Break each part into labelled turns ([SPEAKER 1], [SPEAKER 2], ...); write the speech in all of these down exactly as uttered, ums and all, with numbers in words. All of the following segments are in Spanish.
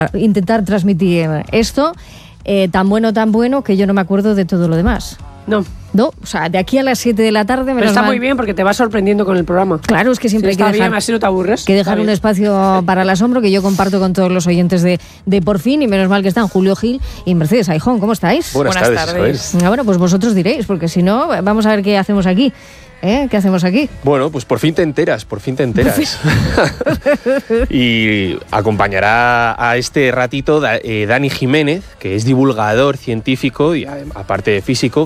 [SPEAKER 1] intentar transmitir esto, eh, tan bueno, tan bueno, que yo no me acuerdo de todo lo demás.
[SPEAKER 2] No.
[SPEAKER 1] No, o sea, de aquí a las siete de la tarde...
[SPEAKER 2] Pero está mal. Muy bien porque te vas sorprendiendo con el programa.
[SPEAKER 1] Claro, es que siempre
[SPEAKER 2] sí,
[SPEAKER 1] hay que dejar,
[SPEAKER 2] bien, así no te aburres.
[SPEAKER 1] que dejar un espacio para el asombro que yo comparto con todos los oyentes de, de Por Fin, y menos mal que están Julio Gil y Mercedes Aijón. ¿Cómo estáis?
[SPEAKER 3] Buenas,
[SPEAKER 4] Buenas
[SPEAKER 3] tardes.
[SPEAKER 4] tardes.
[SPEAKER 1] Ah, bueno, pues vosotros diréis, porque si no, vamos a ver qué hacemos aquí. ¿Eh? ¿Qué hacemos aquí?
[SPEAKER 3] Bueno, pues por fin te enteras, por fin te enteras. Y acompañará a este ratito eh, Dani Jiménez, que es divulgador científico y aparte de físico,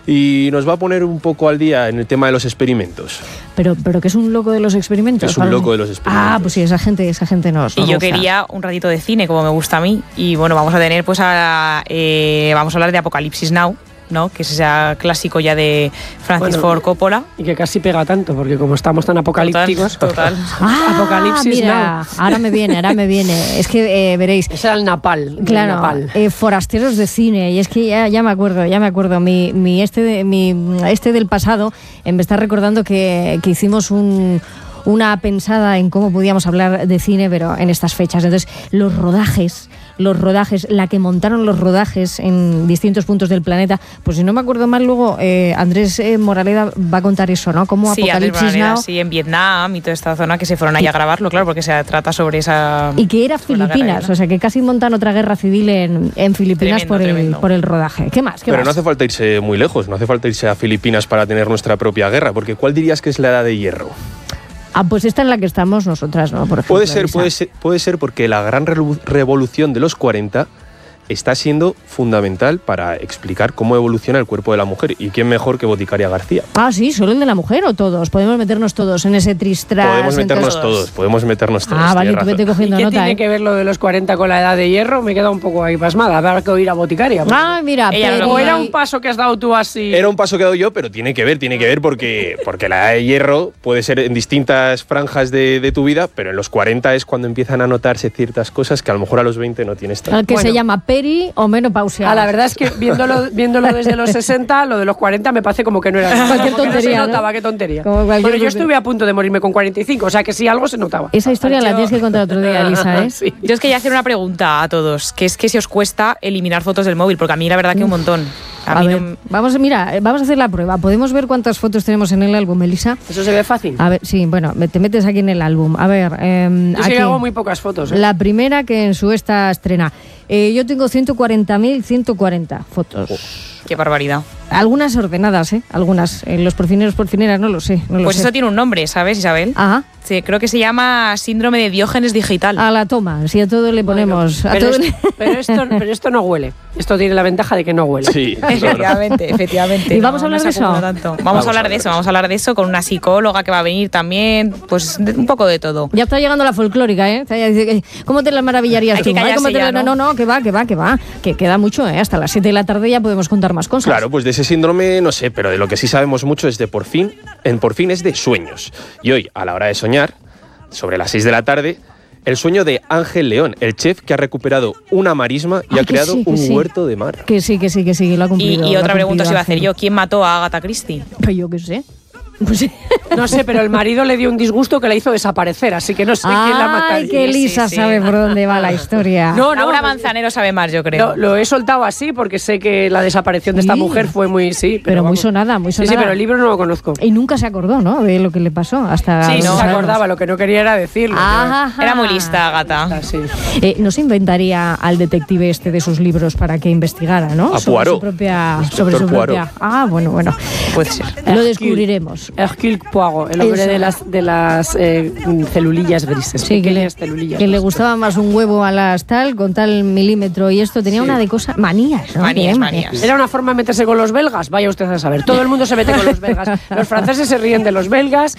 [SPEAKER 3] y nos va a poner un poco al día en el tema de los experimentos.
[SPEAKER 1] Pero, pero que es un loco de los experimentos.
[SPEAKER 3] Es un loco de los experimentos.
[SPEAKER 1] Ah, pues sí, esa gente, esa gente nos.
[SPEAKER 4] Y
[SPEAKER 1] nos
[SPEAKER 4] yo
[SPEAKER 1] gusta.
[SPEAKER 4] quería un ratito de cine, como me gusta a mí. Y bueno, vamos a tener, pues, a, eh, vamos a hablar de Apocalipsis Now, ¿no? Que es ese clásico ya de Francis
[SPEAKER 2] Bueno,
[SPEAKER 4] Ford Coppola.
[SPEAKER 2] Y que casi pega tanto, porque como estamos tan apocalípticos.
[SPEAKER 4] Total. total.
[SPEAKER 1] Ah,
[SPEAKER 2] Apocalipsis
[SPEAKER 1] mira,
[SPEAKER 2] Now.
[SPEAKER 1] ahora me viene, ahora me viene. Es que eh, veréis.
[SPEAKER 2] Ese era el Napal. el
[SPEAKER 1] Claro,
[SPEAKER 2] Napal.
[SPEAKER 1] eh, forasteros de cine, y es que ya, ya me acuerdo, ya me acuerdo, mi, mi, este, de, mi este del pasado eh, me está recordando que, que hicimos un, una pensada en cómo podíamos hablar de cine, pero en estas fechas. Entonces, los rodajes, los rodajes, la que montaron los rodajes en distintos puntos del planeta, pues si no me acuerdo mal, luego eh, Andrés eh, Moraleda va a contar eso, ¿no? Como
[SPEAKER 4] Sí,
[SPEAKER 1] Apocalipsis
[SPEAKER 4] Moraleda,
[SPEAKER 1] Now.
[SPEAKER 4] sí, en Vietnam y toda esta zona que se fueron ahí a grabarlo, claro, porque se trata sobre esa...
[SPEAKER 1] Y que era
[SPEAKER 4] sobre la
[SPEAKER 1] Filipinas,
[SPEAKER 4] guerra,
[SPEAKER 1] o sea que casi montan otra guerra civil en, en Filipinas
[SPEAKER 4] Tremendo,
[SPEAKER 1] por, el,
[SPEAKER 4] tremendo.
[SPEAKER 1] por el rodaje. ¿Qué más? ¿Qué
[SPEAKER 3] Pero
[SPEAKER 1] más?
[SPEAKER 3] no hace falta irse muy lejos, no hace falta irse a Filipinas para tener nuestra propia guerra, porque ¿cuál dirías que es la edad de hierro?
[SPEAKER 1] Ah, pues esta en la que estamos nosotras, ¿no? Por ejemplo,
[SPEAKER 3] Puede ser,
[SPEAKER 1] Elisa.
[SPEAKER 3] puede ser, puede ser porque la gran revo- revolución de los cuarenta está siendo fundamental para explicar cómo evoluciona el cuerpo de la mujer. ¿Y quién mejor que Boticaria García?
[SPEAKER 1] Ah, sí, solo el de la mujer o todos. Podemos meternos todos en ese tristras.
[SPEAKER 3] Podemos meternos
[SPEAKER 4] todos.
[SPEAKER 3] todos, podemos meternos todos.
[SPEAKER 1] Ah, vale,
[SPEAKER 3] tienes
[SPEAKER 1] tú vete
[SPEAKER 3] razón.
[SPEAKER 2] ¿Y
[SPEAKER 1] cogiendo
[SPEAKER 2] qué
[SPEAKER 1] nota,
[SPEAKER 2] tiene
[SPEAKER 1] ¿eh?
[SPEAKER 2] que ver lo de los cuarenta con la edad de hierro? Me he quedado un poco ahí pasmada. Habrá que oír a Boticaria.
[SPEAKER 1] Ah, mira,
[SPEAKER 4] Ella
[SPEAKER 1] pero...
[SPEAKER 4] no
[SPEAKER 2] ¿O era un paso que has dado tú así?
[SPEAKER 3] Era un paso que he dado yo, pero tiene que ver, tiene que ver porque, porque la edad de hierro puede ser en distintas franjas de, de tu vida, pero en los cuarenta es cuando empiezan a notarse ciertas cosas que a lo mejor a los veinte no tienes tanto.
[SPEAKER 1] Al que
[SPEAKER 2] Bueno.
[SPEAKER 1] se llama peri o menopausia.
[SPEAKER 2] Ah, la verdad es que viéndolo, viéndolo desde los sesenta, lo de los cuarenta me parece como que no era
[SPEAKER 1] Cualquier
[SPEAKER 2] como que
[SPEAKER 1] tontería,
[SPEAKER 2] no
[SPEAKER 1] ¿no?
[SPEAKER 2] se notaba, qué tontería.
[SPEAKER 1] Como cualquier
[SPEAKER 2] Bueno, yo
[SPEAKER 1] tontería.
[SPEAKER 2] estuve a punto de morirme con cuarenta y cinco, o sea que sí, algo se notaba.
[SPEAKER 1] Esa historia la
[SPEAKER 4] Yo-
[SPEAKER 1] tienes que contar otro día, Elisa, ¿eh?
[SPEAKER 2] Sí.
[SPEAKER 4] Yo os quería hacer una pregunta a todos, que es que si os cuesta eliminar fotos del móvil, porque a mí la verdad que un montón. A,
[SPEAKER 1] A
[SPEAKER 4] mí
[SPEAKER 1] ver,
[SPEAKER 4] no-
[SPEAKER 1] vamos, mira, vamos a hacer la prueba. ¿Podemos ver cuántas fotos tenemos en el álbum, Elisa?
[SPEAKER 2] Eso se ve fácil.
[SPEAKER 1] A ver, sí, bueno, me- te metes aquí en el álbum. A ver, eh,
[SPEAKER 2] Yo sí
[SPEAKER 1] aquí.
[SPEAKER 2] que hago muy pocas fotos. ¿eh?
[SPEAKER 1] La primera que en su esta estrena. Eh, yo tengo ciento cuarenta mil ciento cuarenta fotos.
[SPEAKER 4] Qué barbaridad.
[SPEAKER 1] Algunas ordenadas, ¿eh? Algunas. Eh, los porfineros, porfineras, no lo sé. No lo
[SPEAKER 4] Pues
[SPEAKER 1] sé.
[SPEAKER 4] eso tiene un nombre, ¿sabes, Isabel?
[SPEAKER 1] Ajá.
[SPEAKER 4] Sí, creo que se llama síndrome de Diógenes digital.
[SPEAKER 1] A la toma. Si a todo le ponemos. a
[SPEAKER 2] Pero,
[SPEAKER 1] todo
[SPEAKER 2] es- pero esto, pero esto no huele. Esto tiene la ventaja de que no huele.
[SPEAKER 3] Sí,
[SPEAKER 4] Efectivamente, efectivamente.
[SPEAKER 1] ¿Y vamos a hablar
[SPEAKER 4] se
[SPEAKER 1] de eso?
[SPEAKER 4] acumula tanto. Vamos, a hablar de eso, vamos a hablar de eso con una psicóloga que va a venir también, pues de- un poco de todo.
[SPEAKER 1] Ya está llegando la folclórica, ¿eh? Ya dice que, ¿cómo te las maravillarías
[SPEAKER 4] Hay
[SPEAKER 1] tú?
[SPEAKER 4] que
[SPEAKER 1] Ay, ¿cómo
[SPEAKER 4] callarse
[SPEAKER 1] te la-
[SPEAKER 4] ya,
[SPEAKER 1] no,
[SPEAKER 4] ¿no?
[SPEAKER 1] no, no, que va, que va, que va. Que queda mucho, ¿eh? Hasta las siete de la tarde ya podemos contar más cosas.
[SPEAKER 3] Claro, pues de ese síndrome no sé, pero de lo que sí sabemos mucho es de por fin, en por fin es de sueños. Y hoy, a la hora de soñar, sobre las seis de la tarde, el sueño de Ángel León, el chef que ha recuperado una marisma y
[SPEAKER 1] Ay,
[SPEAKER 3] ha
[SPEAKER 1] que
[SPEAKER 3] creado
[SPEAKER 1] sí, que
[SPEAKER 3] un
[SPEAKER 1] sí.
[SPEAKER 3] huerto de mar.
[SPEAKER 1] Que sí, que sí, que sí, que lo ha
[SPEAKER 4] Y,
[SPEAKER 1] cumplido.
[SPEAKER 4] y
[SPEAKER 1] lo ha
[SPEAKER 4] otra pregunta
[SPEAKER 1] cumplido
[SPEAKER 4] os iba a hacer
[SPEAKER 1] Ángel.
[SPEAKER 4] yo, ¿quién mató a Agatha Christie?
[SPEAKER 1] Pues yo qué sé. Pues sí.
[SPEAKER 2] No sé, pero el marido le dio un disgusto que la hizo desaparecer, así que no sé quién la mata.
[SPEAKER 1] Ay, que Elisa
[SPEAKER 4] sí, sí.
[SPEAKER 1] sabe por dónde va la historia.
[SPEAKER 2] No, no,
[SPEAKER 4] Laura
[SPEAKER 2] no.
[SPEAKER 4] Manzanero sabe más, yo creo.
[SPEAKER 2] Lo, lo he soltado así porque sé que la desaparición de esta
[SPEAKER 1] Sí.
[SPEAKER 2] mujer fue muy, sí, pero,
[SPEAKER 1] Pero muy
[SPEAKER 2] vamos.
[SPEAKER 1] sonada, muy
[SPEAKER 2] Sí,
[SPEAKER 1] sonada.
[SPEAKER 2] sí, pero el libro no lo conozco.
[SPEAKER 1] Y nunca se acordó, ¿no? De lo que le pasó hasta.
[SPEAKER 2] Sí,
[SPEAKER 1] no
[SPEAKER 2] no se
[SPEAKER 1] sabemos.
[SPEAKER 2] acordaba, lo que no quería era decirlo.
[SPEAKER 1] Ajá.
[SPEAKER 4] Era muy lista, Agatha.
[SPEAKER 2] Ah, sí.
[SPEAKER 1] Eh, ¿No se inventaría al detective este de sus libros para que investigara, ¿no?
[SPEAKER 3] A
[SPEAKER 1] sobre
[SPEAKER 3] Poirot.
[SPEAKER 1] su propia.
[SPEAKER 3] Inspector
[SPEAKER 1] Sobre su
[SPEAKER 3] Poirot.
[SPEAKER 1] propia. Ah, bueno, bueno.
[SPEAKER 4] Puede ser.
[SPEAKER 1] Lo descubriremos.
[SPEAKER 2] Hercule Poirot, el hombre
[SPEAKER 1] Eso.
[SPEAKER 2] de las, de las eh, celulillas grises.
[SPEAKER 1] Sí, que le,
[SPEAKER 2] pequeñas celulillas.
[SPEAKER 1] que le gustaba más un huevo a las tal, con tal milímetro y esto. Tenía
[SPEAKER 2] Sí.
[SPEAKER 1] una de cosas. Manías, ¿no?
[SPEAKER 4] Manías,
[SPEAKER 1] Tenía
[SPEAKER 4] manías.
[SPEAKER 2] Era una forma de meterse con los belgas, vaya usted a saber. Todo el mundo se mete con los belgas. Los franceses se ríen de los belgas.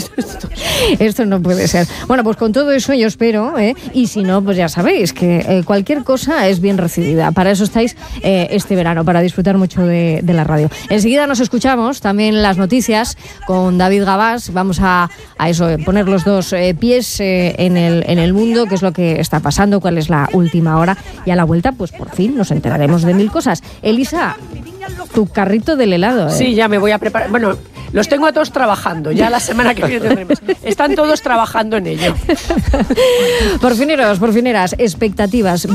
[SPEAKER 1] Esto no puede ser. Bueno, pues con todo eso yo espero, ¿eh? Y si no, pues ya sabéis que eh, cualquier cosa es bien recibida. Para eso estáis eh, este verano, para disfrutar mucho de, de la radio. Enseguida nos escuchamos también las noticias con David Gabás. Vamos a, a eso, eh, poner los dos eh, pies eh, en, el, en el mundo, qué es lo que está pasando, cuál es la última hora. Y a la vuelta, pues por fin nos enteraremos de mil cosas. Elisa, tu carrito del helado, ¿eh?
[SPEAKER 2] Sí, ya me voy a preparar. Bueno, Los tengo a todos trabajando, ya la semana que viene tendremos. Están todos trabajando en ello.
[SPEAKER 1] Porfineros, porfineras, expectativas.